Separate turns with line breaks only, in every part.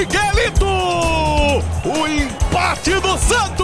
Miguelito! O empate do Santos!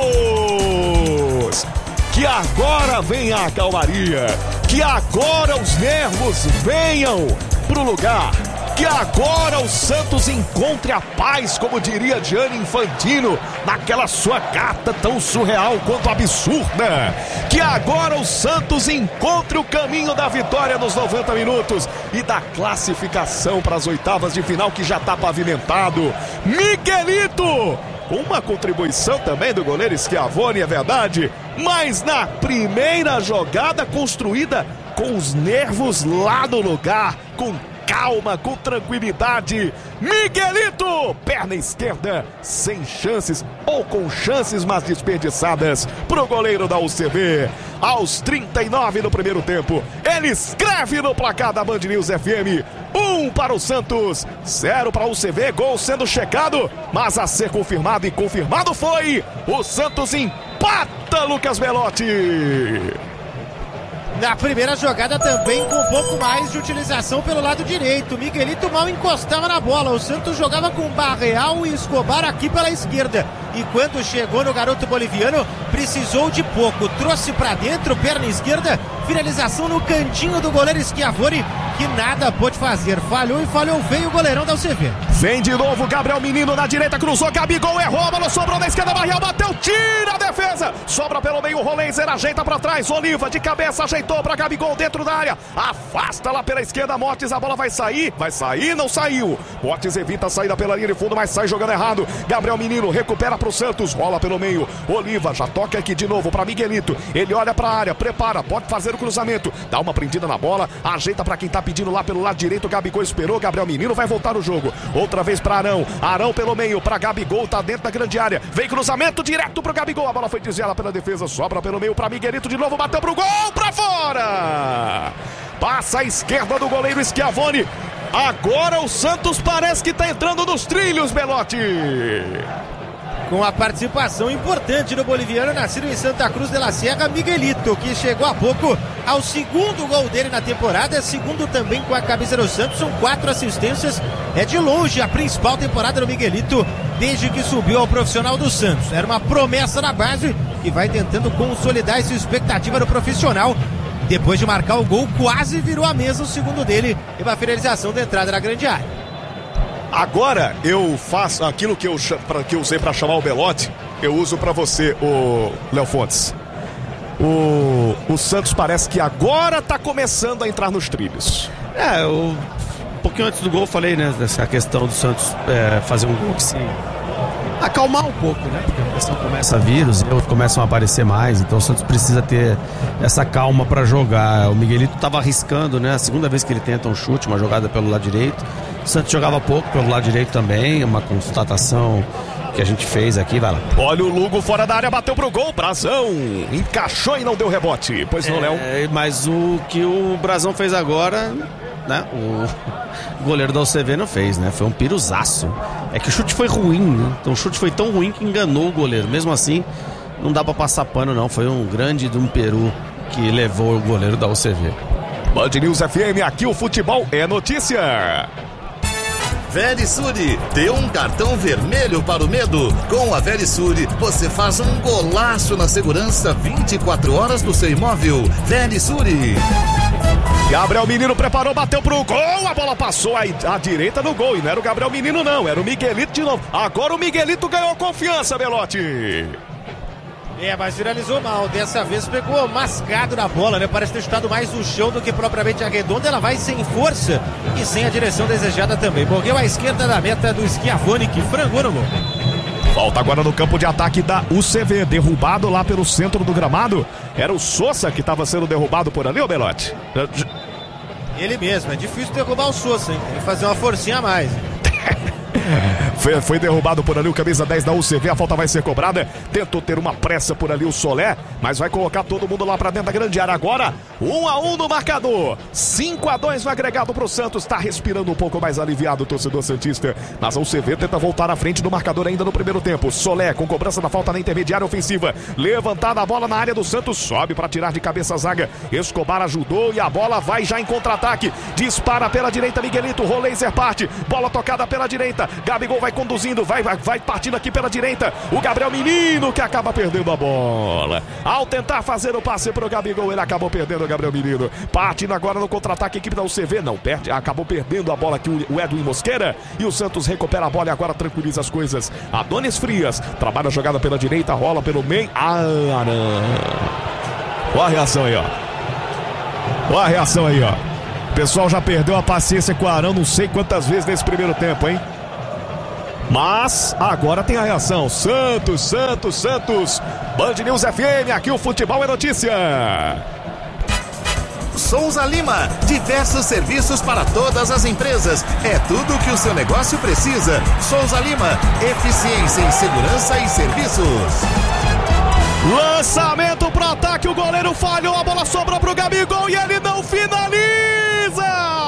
Que agora venha a calmaria, que agora os nervos venham pro lugar, que agora o Santos encontre a paz, como diria Gianni Infantino, naquela sua carta tão surreal quanto absurda. Que agora o Santos encontre o caminho da vitória nos 90 minutos e da classificação para as oitavas de final que já está pavimentado. Miguelito! Uma contribuição também do goleiro Schiavoni, é verdade, mas na primeira jogada construída com os nervos lá no lugar, com calma, com tranquilidade. Miguelito, perna esquerda, sem chances ou com chances, mas desperdiçadas pro goleiro da UCV. Aos 39 do primeiro tempo, ele escreve no placar da Band News FM: 1 para o Santos, 0 para o UCV, gol sendo checado, mas a ser confirmado, e confirmado foi. O Santos empata, Lucas Belotti.
Na primeira jogada também com um pouco mais de utilização pelo lado direito. Miguelito mal encostava na bola. O Santos jogava com Barreal e Escobar aqui pela esquerda. E quando chegou no garoto boliviano, precisou de pouco. Trouxe pra dentro, perna esquerda, finalização no cantinho do goleiro Schiavoni, que nada pôde fazer. Falhou e falhou feio o goleirão da UCV.
Vem de novo Gabriel Menino na direita, cruzou, Gabigol errou, a bola sobrou na esquerda, Barreal bateu, tira a defesa. Sobra pelo meio, Rolenzer ajeita pra trás, Oliva de cabeça ajeitou pra Gabigol dentro da área. Afasta lá pela esquerda, Mortes, a bola vai sair, não saiu. Mortes evita a saída pela linha de fundo, mas sai jogando errado. Gabriel Menino recupera pro Santos, rola pelo meio, Oliva já toca aqui de novo pra Miguelito. Ele olha pra área, prepara, pode fazer o cruzamento, dá uma prendida na bola, ajeita pra quem tá pedindo lá pelo lado direito. Gabigol esperou, Gabriel Menino vai voltar no jogo. Outra vez pra Arão, Arão pelo meio, pra Gabigol, tá dentro da grande área. Vem cruzamento direto pro Gabigol, a bola foi desviada pela defesa, sobra pelo meio pra Miguelito de novo, bateu pro gol, pra fora! Passa a esquerda do goleiro Schiavoni. Agora o Santos parece que tá entrando nos trilhos, Belotti.
Com a participação importante do boliviano, nascido em Santa Cruz de la Sierra, Miguelito, que chegou há pouco ao segundo gol dele na temporada, segundo também com a camisa do Santos, são 4 assistências, é de longe a principal temporada do Miguelito desde que subiu ao profissional do Santos. Era uma promessa da base que vai tentando consolidar essa expectativa do profissional. Depois de marcar o gol, quase virou a mesa o segundo dele e uma finalização da entrada na grande área.
Agora eu faço aquilo que eu usei para chamar o Belotti, eu uso para você, o Léo Fontes. O Santos parece que agora tá começando a entrar nos trilhos.
Um pouquinho antes do gol eu falei, né, dessa questão do Santos fazer um gol que se acalmar um pouco, né, porque a pressão começa a vir, os erros começam a aparecer mais, então o Santos precisa ter essa calma para jogar. O Miguelito tava arriscando, né, a segunda vez que ele tenta um chute, uma jogada pelo lado direito. O Santos jogava pouco pelo lado direito também, uma constatação que a gente fez aqui, vai lá.
Olha o Lugo fora da área, bateu pro gol, Brazão encaixou e não deu rebote, pois não, Léo?
Mas o que o Brazão fez agora, né, o goleiro da UCV não fez, né, foi um piruzaço. É que o chute foi ruim, né, então o chute foi tão ruim que enganou o goleiro, mesmo assim não dá pra passar pano não, foi um grande de um peru que levou o goleiro da UCV.
Band News FM, aqui o futebol é notícia.
Verisure, dê um cartão vermelho para o medo. Com a Verisure, você faz um golaço na segurança 24 horas do seu imóvel. Verisure.
Gabriel Menino preparou, bateu pro gol, a bola passou à direita no gol, e não era o Gabriel Menino não, era o Miguelito de novo. Agora o Miguelito ganhou confiança, Belotti.
Mas finalizou mal, dessa vez pegou mascado na bola, né? Parece ter chutado mais no chão do que propriamente arredonda. Ela vai sem força e sem a direção desejada também. Morreu à esquerda da meta do Schiavoni, que frangou no gol.
Volta agora no campo de ataque da UCV, derrubado lá pelo centro do gramado. Era o Sousa que estava sendo derrubado por ali, ô Belotti?
Ele mesmo, é difícil derrubar o Sousa, hein? Tem que fazer uma forcinha a mais.
Foi derrubado por ali o camisa 10 da UCV, a falta vai ser cobrada. Tentou ter uma pressa por ali o Solé, mas vai colocar todo mundo lá pra dentro da grande área. Agora 1-1 no marcador, 5-2 no agregado pro Santos. Tá respirando um pouco mais aliviado o torcedor santista, mas a UCV tenta voltar à frente do marcador ainda no primeiro tempo. Solé com cobrança da falta na intermediária ofensiva, levantada a bola na área do Santos, sobe para tirar de cabeça a zaga. Escobar ajudou e a bola vai já em contra-ataque, dispara pela direita Miguelito, Roleiser parte, bola tocada pela direita, Gabigol vai conduzindo, vai partindo aqui pela direita, o Gabriel Menino que acaba perdendo a bola. Ao tentar fazer o passe pro Gabigol, ele acabou perdendo o Gabriel Menino, partindo agora no contra-ataque a equipe da UCV, não perde, acabou perdendo a bola aqui o Edwin Mosqueira, e o Santos recupera a bola e agora tranquiliza as coisas. Adonis Frias trabalha a jogada pela direita, rola pelo meio. Não. Olha a reação aí, ó. Olha a reação aí, ó. O pessoal já perdeu a paciência com o Arão não sei quantas vezes nesse primeiro tempo, hein? Mas agora tem a reação. Santos. Band News FM, aqui o futebol é notícia.
Souza Lima, diversos serviços para todas as empresas. É tudo o que o seu negócio precisa. Souza Lima, eficiência em segurança e serviços.
Lançamento pro ataque, o goleiro falhou, a bola sobrou pro Gabigol e ele não finaliza.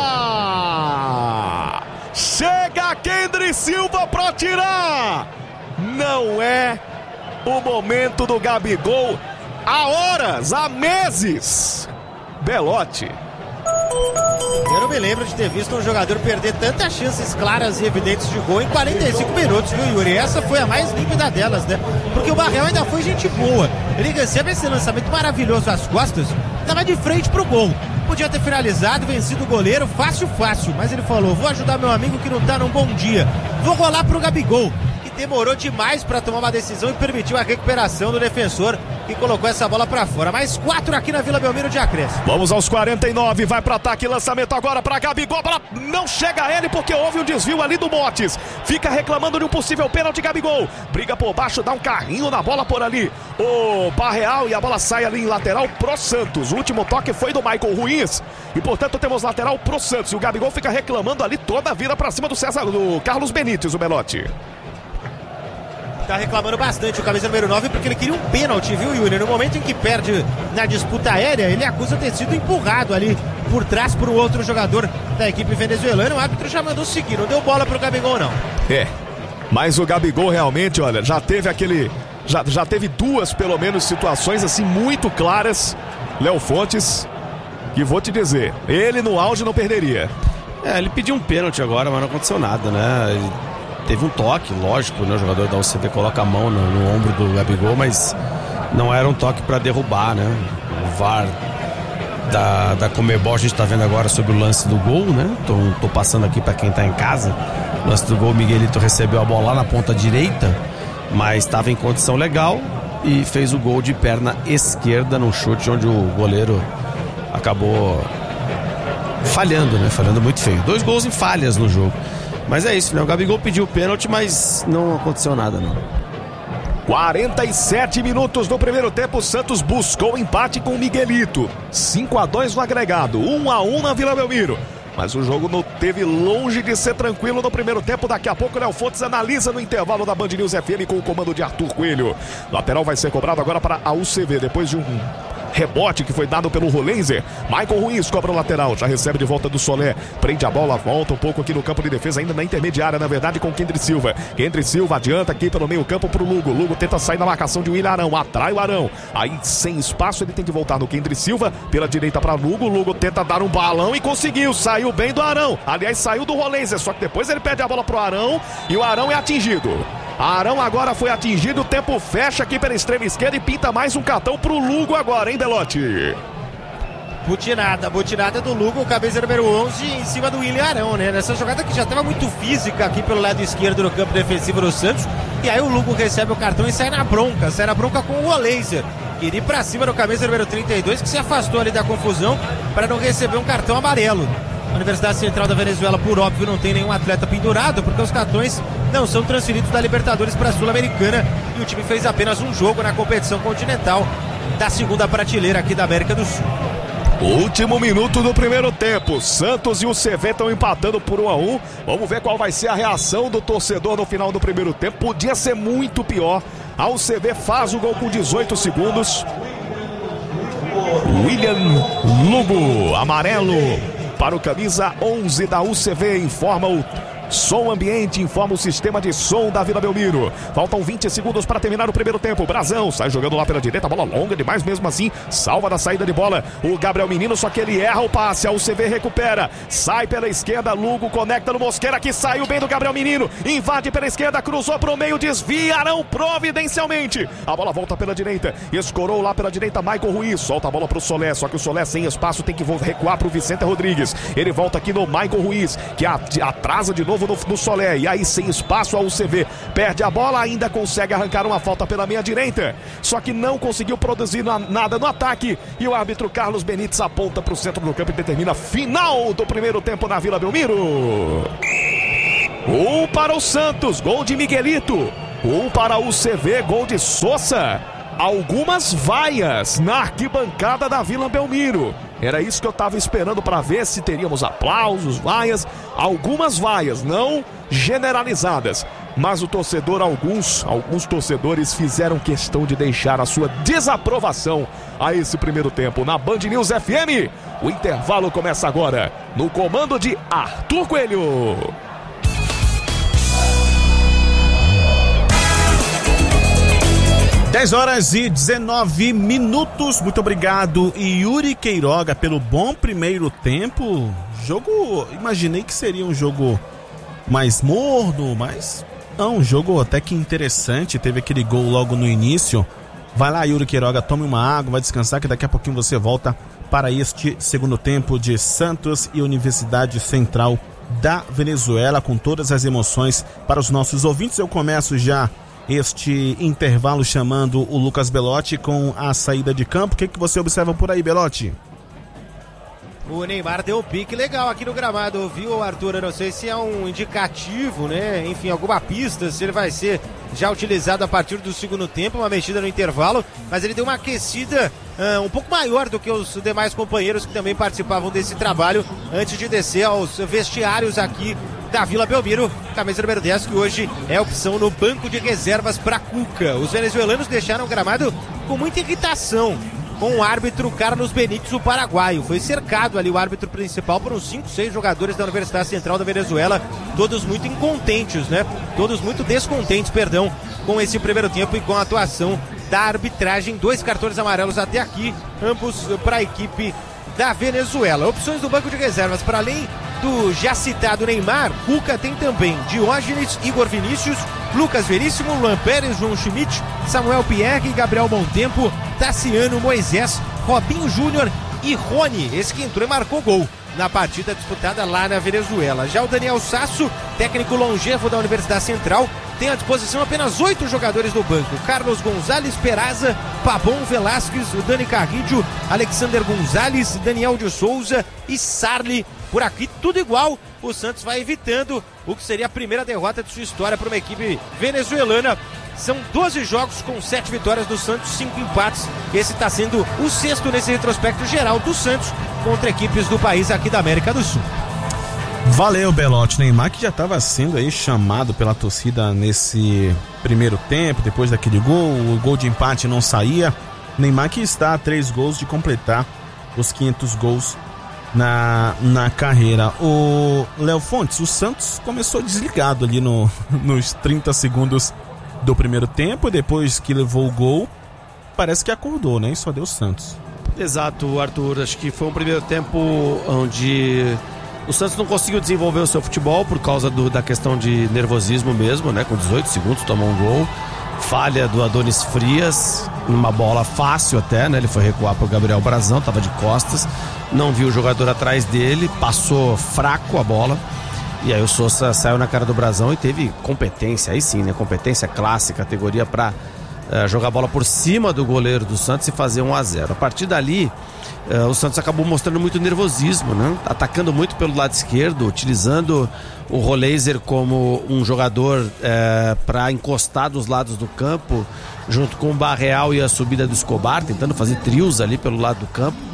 Chega Kendry Silva pra tirar. Não é o momento do Gabigol há horas, há meses. Belotti.
Eu não me lembro de ter visto um jogador perder tantas chances claras e evidentes de gol em 45 minutos, viu, Yuri? Essa foi a mais límpida delas, né? Porque o Barrel ainda foi gente boa. Ele recebe esse lançamento maravilhoso às costas, estava de frente pro gol. Podia ter finalizado, vencido o goleiro, fácil, mas ele falou, vou ajudar meu amigo que não tá num bom dia. Vou rolar pro Gabigol. Demorou demais para tomar uma decisão e permitiu a recuperação do defensor que colocou essa bola para fora. Mais 4 aqui na Vila Belmiro de acréscimo.
Vamos aos 49, vai para ataque, lançamento agora para Gabigol, a bola não chega a ele porque houve um desvio ali do Motes. Fica reclamando de um possível pênalti Gabigol. Briga por baixo, dá um carrinho na bola por ali. O Barreal e a bola sai ali em lateral pro Santos. O último toque foi do Michael Ruiz e portanto temos lateral pro Santos. E o Gabigol fica reclamando ali toda a vida para cima do Carlos Benítez, o Belotti.
Tá reclamando bastante o camisa número 9 porque ele queria um pênalti, viu, Yuri? No momento em que perde na disputa aérea, ele acusa ter sido empurrado ali por trás por um outro jogador da equipe venezuelana. O árbitro já mandou seguir, não deu bola pro Gabigol, não.
Mas o Gabigol realmente, olha, já teve duas, pelo menos, situações assim muito claras. Léo Fontes, que vou te dizer, ele no auge não perderia.
Ele pediu um pênalti agora, mas não aconteceu nada, né? Teve um toque, lógico, né? O jogador da UCV coloca a mão no ombro do Gabigol, mas não era um toque para derrubar, né? O VAR da Conmebol, a gente tá vendo agora sobre o lance do gol, né? Tô passando aqui para quem tá em casa. O lance do gol, o Miguelito recebeu a bola lá na ponta direita, mas estava em condição legal e fez o gol de perna esquerda num chute onde o goleiro acabou falhando, né? Falhando muito feio. 2 gols em falhas no jogo. Mas é isso, né? O Gabigol pediu o pênalti, mas não aconteceu nada, não.
47 minutos no primeiro tempo, o Santos buscou o empate com o Miguelito. 5-2 no agregado, 1-1 na Vila Belmiro. Mas o jogo não teve longe de ser tranquilo no primeiro tempo. Daqui a pouco o Léo Fontes analisa no intervalo da Band News FM com o comando de Arthur Coelho. Lateral vai ser cobrado agora para a UCV, depois de um rebote que foi dado pelo Rolenzer. Michael Ruiz cobra o lateral, já recebe de volta do Solé, prende a bola, volta um pouco aqui no campo de defesa, ainda na intermediária, na verdade, com Kendry Silva. Kendry Silva adianta aqui pelo meio campo pro Lugo. Lugo tenta sair na marcação de William Arão, atrai o Arão. Aí, sem espaço, ele tem que voltar no Kendry Silva, pela direita para Lugo. Lugo tenta dar um balão e conseguiu, saiu bem do Arão. Aliás, saiu do Rolenzer, só que depois ele perde a bola pro Arão e o Arão é atingido. Arão agora foi atingido, o tempo fecha aqui pela extrema esquerda e pinta mais um cartão pro Lugo agora, hein, Belotti?
Butinada do Lugo, cabeça número 11 em cima do William Arão, né? Nessa jogada que já estava muito física aqui pelo lado esquerdo no campo defensivo do Santos. E aí o Lugo recebe o cartão e sai na bronca com o Roleiser. Queria ir pra cima do camisa número 32, que se afastou ali da confusão para não receber um cartão amarelo. A Universidade Central da Venezuela, por óbvio, não tem nenhum atleta pendurado, porque os cartões não são transferidos da Libertadores para a Sul-Americana, e o time fez apenas um jogo na competição continental da segunda prateleira aqui da América do Sul.
Último minuto do primeiro tempo. Santos e o CV estão empatando por 1-1. Vamos ver qual vai ser a reação do torcedor no final do primeiro tempo. Podia ser muito pior. A UCV faz o gol com 18 segundos. William Lugo, amarelo para o camisa 11 da UCV, informa o som ambiente, informa o sistema de som da Vila Belmiro. Faltam 20 segundos para terminar o primeiro tempo. Brazão sai jogando lá pela direita, bola longa demais, mesmo assim salva da saída de bola o Gabriel Menino, só que ele erra o passe. A UCV recupera, sai pela esquerda, Lugo conecta no Mosqueira, que saiu bem do Gabriel Menino, invade pela esquerda, cruzou pro meio, desviarão providencialmente. A bola volta pela direita, escorou lá pela direita Michael Ruiz, solta a bola pro Solé, só que o Solé sem espaço tem que recuar pro Vicente Rodrigues. Ele volta aqui no Michael Ruiz, que atrasa de novo no Solé, e aí sem espaço a UCV perde a bola, ainda consegue arrancar uma falta pela meia direita, só que não conseguiu produzir nada no ataque, e o árbitro Carlos Benites aponta para o centro do campo e determina final do primeiro tempo na Vila Belmiro. Para o Santos, gol de Miguelito. Para o UCV, gol de Sousa. Algumas vaias na arquibancada da Vila Belmiro. Era isso que eu estava esperando para ver se teríamos aplausos, vaias. Algumas vaias, não generalizadas. Mas o torcedor, alguns torcedores fizeram questão de deixar a sua desaprovação a esse primeiro tempo. Na Band News FM, o intervalo começa agora, no comando de Arthur Coelho.
10h19. Muito obrigado, Yuri Queiroga, pelo bom primeiro tempo. Imaginei que seria um jogo mais morno, mas não, um jogo até que interessante. Teve aquele gol logo no início. Vai lá, Yuri Queiroga, tome uma água, vai descansar, que daqui a pouquinho você volta para este segundo tempo de Santos e Universidade Central da Venezuela, com todas as emoções para os nossos ouvintes. Eu começo já este intervalo chamando o Lucas Belotti com a saída de campo. O que você observa por aí, Belotti?
O Neymar deu um pique legal aqui no gramado, viu, Arthur? Eu não sei se é um indicativo, né? Enfim, alguma pista, se ele vai ser já utilizado a partir do segundo tempo, uma mexida no intervalo, mas ele deu uma aquecida um pouco maior do que os demais companheiros que também participavam desse trabalho antes de descer aos vestiários aqui da Vila Belmiro. Camisa número 10, que hoje é opção no banco de reservas para Cuca. Os venezuelanos deixaram o gramado com muita irritação com o árbitro Carlos Benites, o paraguaio. Foi cercado ali o árbitro principal por uns 5, 6 jogadores da Universidade Central da Venezuela, todos muito incontentes, né? Todos muito descontentes, perdão, com esse primeiro tempo e com a atuação da arbitragem. 2 cartões amarelos até aqui, ambos para a equipe da Venezuela. Opções do banco de reservas, para além do já citado Neymar, Cuca tem também Diógenes, Igor Vinícius, Lucas Veríssimo, Luan Pérez, João Schmidt, Samuel Pierre, Gabriel Montempo, Tassiano, Moisés, Robinho Júnior e Rony, esse que entrou e marcou gol na partida disputada lá na Venezuela. Já o Daniel Sasso, técnico longevo da Universidade Central, tem à disposição apenas 8 jogadores do banco: Carlos Gonzalez, Peraza, Pabon Velasquez, Dani Carrillo, Alexander Gonzalez, Daniel de Souza e Sarli. Por aqui tudo igual. O Santos vai evitando o que seria a primeira derrota de sua história para uma equipe venezuelana. São 12 jogos com 7 vitórias do Santos, 5 empates. Esse está sendo o 6º nesse retrospecto geral do Santos contra equipes do país aqui da América do Sul.
Valeu, Belotti. Neymar, que já estava sendo aí chamado pela torcida nesse primeiro tempo, depois daquele gol, o gol de empate não saía. Neymar, que está a 3 gols de completar os 500 gols na carreira. O Léo Fontes, o Santos começou desligado ali nos 30 segundos do primeiro tempo, e depois que levou o gol, parece que acordou, né? E só deu o Santos.
Exato, Arthur. Acho que foi um primeiro tempo onde o Santos não conseguiu desenvolver o seu futebol por causa da questão de nervosismo mesmo, né? Com 18 segundos tomou um gol. Falha do Adonis Frias, numa bola fácil até, né? Ele foi recuar pro Gabriel Brazão, tava de costas, não viu o jogador atrás dele, passou fraco a bola. E aí o Sousa saiu na cara do Brazão e teve competência, aí sim, né? Competência clássica, categoria para jogar a bola por cima do goleiro do Santos e fazer 1-0. A partir dali, o Santos acabou mostrando muito nervosismo, né? Atacando muito pelo lado esquerdo, utilizando o Roleiser como um jogador para encostar dos lados do campo, junto com o Barreal e a subida do Escobar, tentando fazer trios ali pelo lado do campo.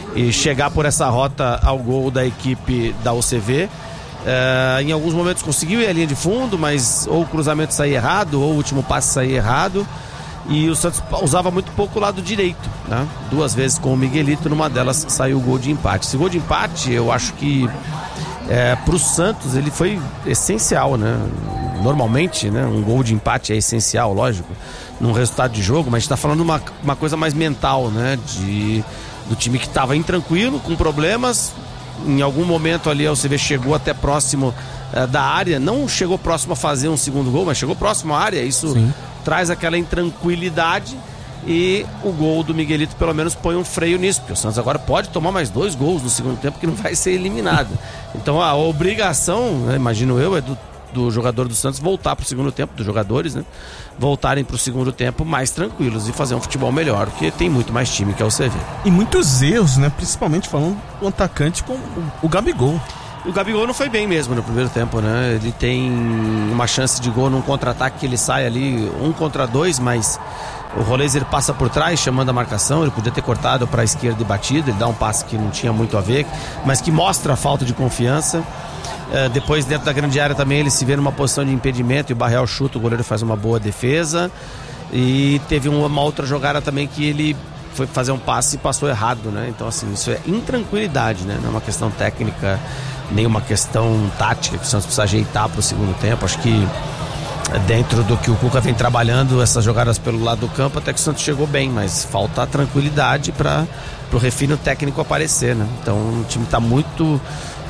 e chegar por essa rota ao gol da equipe da UCV. Em alguns momentos conseguiu ir à linha de fundo, mas ou o cruzamento saía errado, ou o último passe saía errado, e o Santos usava muito pouco o lado direito, né? 2 vezes com o Miguelito, numa delas saiu o gol de empate. Esse gol de empate, eu acho que para o Santos ele foi essencial, né? Normalmente, né, um gol de empate é essencial, lógico, num resultado de jogo, mas a gente está falando uma coisa mais mental, né? Do time que estava intranquilo, com problemas. Em algum momento ali a UCV chegou até próximo da área, não chegou próximo a fazer um segundo gol, mas chegou próximo à área. Isso Sim. traz aquela intranquilidade, e o gol do Miguelito pelo menos põe um freio nisso, porque o Santos agora pode tomar mais 2 gols no segundo tempo, que não vai ser eliminado. Então a obrigação, né, imagino eu, é do jogador do Santos voltar para o segundo tempo, dos jogadores, né, voltarem para o segundo tempo mais tranquilos e fazer um futebol melhor, porque tem muito mais time que a UCV.
E muitos erros, né, principalmente falando do atacante com o Gabigol.
O Gabigol não foi bem mesmo no primeiro tempo, né? Ele tem uma chance de gol num contra-ataque que ele sai ali 1 contra 2, mas o Roleiser passa por trás chamando a marcação. Ele podia ter cortado para a esquerda e batido, ele dá um passe que não tinha muito a ver, mas que mostra a falta de confiança. Depois, dentro da grande área também, ele se vê numa posição de impedimento e o Barreal chuta, o goleiro faz uma boa defesa. E teve uma outra jogada também que ele foi fazer um passe e passou errado, né? Então, assim, isso é intranquilidade, né? Não é uma questão técnica, nem uma questão tática que o Santos precisa ajeitar para o segundo tempo. Acho que dentro do que o Cuca vem trabalhando, essas jogadas pelo lado do campo, até que o Santos chegou bem, mas falta a tranquilidade para o refino técnico aparecer, né? Então o time está muito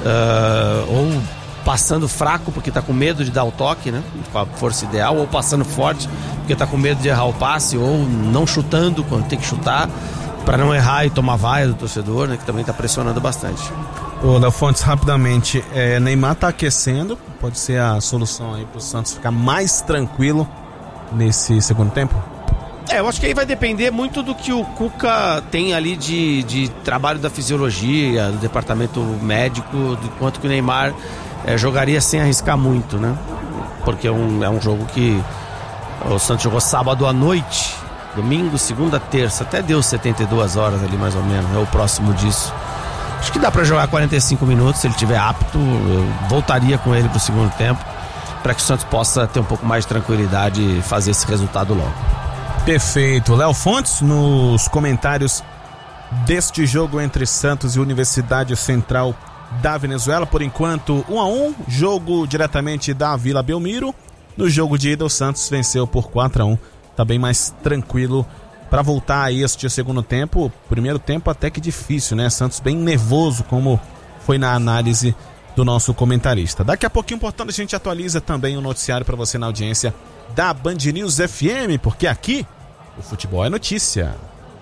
ou passando fraco porque está com medo de dar o toque, né, com a força ideal, ou passando forte porque está com medo de errar o passe, ou não chutando quando tem que chutar, para não errar e tomar vaia do torcedor, né, que também está pressionando bastante.
Ô, Léo Fontes, rapidamente, Neymar tá aquecendo, pode ser a solução aí pro Santos ficar mais tranquilo nesse segundo tempo?
Eu acho que aí vai depender muito do que o Cuca tem ali de trabalho da fisiologia, do departamento médico, do quanto que o Neymar jogaria sem arriscar muito, né? Porque é um jogo que o Santos jogou sábado à noite, domingo, segunda, terça, até deu 72 horas ali mais ou menos, é o próximo disso. Acho que dá pra jogar 45 minutos, se ele estiver apto, eu voltaria com ele pro segundo tempo, para que o Santos possa ter um pouco mais de tranquilidade e fazer esse resultado logo.
Perfeito. Léo Fontes, nos comentários deste jogo entre Santos e Universidade Central da Venezuela, por enquanto 1-1, jogo diretamente da Vila Belmiro. No jogo de ida, o Santos venceu por 4-1, tá bem mais tranquilo para voltar a este segundo tempo. Primeiro tempo até que difícil, né? Santos bem nervoso, como foi na análise do nosso comentarista. Daqui a pouquinho, portanto, a gente atualiza também o noticiário para você na audiência da Band News FM, porque aqui o futebol é notícia.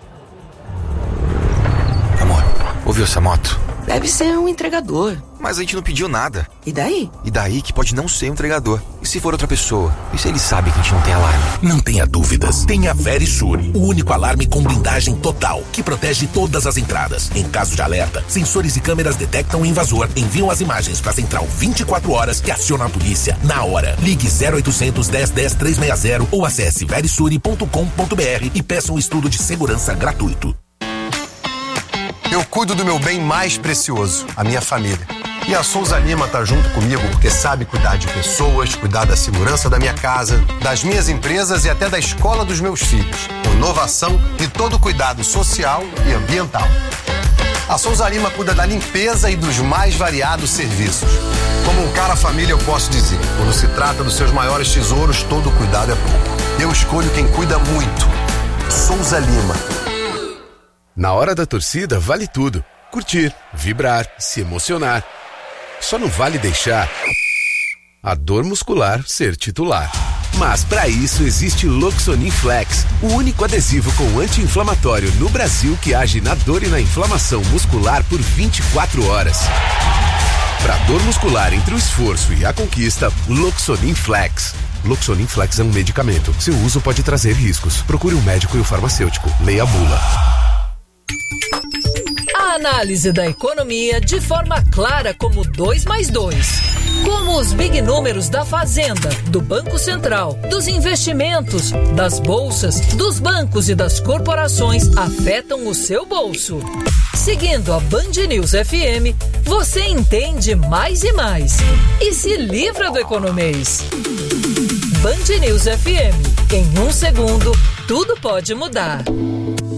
Amor, ouviu essa moto?
Deve ser um entregador.
Mas a gente não pediu nada.
E daí?
E daí que pode não ser um entregador. E se for outra pessoa? E se ele sabe que a gente não tem alarme?
Não tenha dúvidas. Tenha Verisur, o único alarme com blindagem total, que protege todas as entradas. Em caso de alerta, sensores e câmeras detectam o invasor, enviam as imagens para a central 24 horas que aciona a polícia na hora. Ligue 0800 10 10 360 ou acesse verisure.com.br e peça um estudo de segurança gratuito.
Eu cuido do meu bem mais precioso, a minha família. E a Souza Lima tá junto comigo porque sabe cuidar de pessoas, cuidar da segurança da minha casa, das minhas empresas e até da escola dos meus filhos. Com inovação e todo cuidado social e ambiental. A Souza Lima cuida da limpeza e dos mais variados serviços. Como um cara família, eu posso dizer, quando se trata dos seus maiores tesouros, todo cuidado é pouco. Eu escolho quem cuida muito. Souza Lima.
Na hora da torcida, vale tudo. Curtir, vibrar, se emocionar. Só não vale deixar a dor muscular ser titular. Mas para isso existe Loxonin Flex, o único adesivo com anti-inflamatório no Brasil que age na dor e na inflamação muscular por 24 horas. Para dor muscular entre o esforço e a conquista, Loxonin Flex. Loxonin Flex é um medicamento. Seu uso pode trazer riscos. Procure um médico e o farmacêutico. Leia a bula.
Análise da economia de forma clara como 2 mais 2. Como os big números da Fazenda, do Banco Central, dos investimentos, das bolsas, dos bancos e das corporações afetam o seu bolso. Seguindo a Band News FM, você entende mais e mais. E se livra do economês. Band News FM. Em 1 segundo, tudo pode mudar.